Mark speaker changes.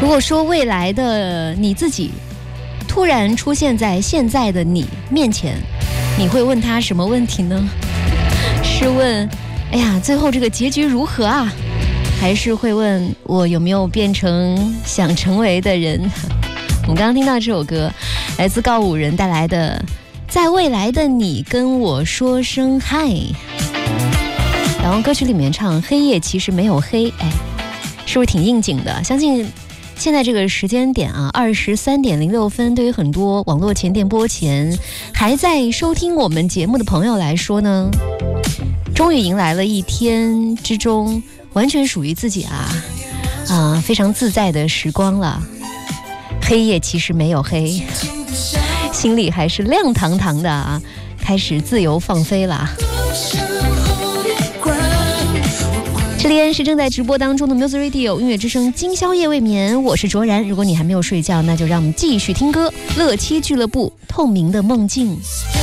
Speaker 1: 如果说未来的你自己突然出现在现在的你面前，你会问他什么问题呢？是问哎呀最后这个结局如何啊，还是会问我有没有变成想成为的人？我们刚刚听到这首歌来自告五人带来的在未来的你跟我说声嗨，然后歌曲里面唱黑夜其实没有黑，哎，是不是挺应景的？相信现在这个时间点啊，23:06，对于很多网络前电波前还在收听我们节目的朋友来说呢，终于迎来了一天之中完全属于自己非常自在的时光了。黑夜其实没有黑，心里还是亮堂堂的开始自由放飞了。这里是正在直播当中的 Music Radio 音乐之声今宵夜未眠，我是卓然。如果你还没有睡觉，那就让我们继续听歌。乐七俱乐部，透明的梦境。